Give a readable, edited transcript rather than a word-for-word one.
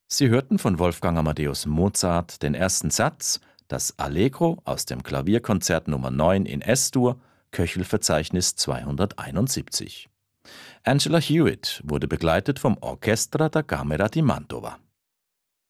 Sie hörten von Wolfgang Amadeus Mozart den ersten Satz, das Allegro aus dem Klavierkonzert Nummer 9 in S-Dur, Köchelverzeichnis 271. Angela Hewitt wurde begleitet vom Orchestra da Camera di Mantova.